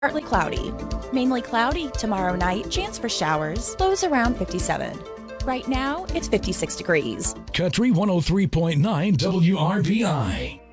Partly cloudy. Mainly cloudy tomorrow night. Chance for showers. Lows around 57. Right now, it's 56 degrees. Country 103.9 WRBI.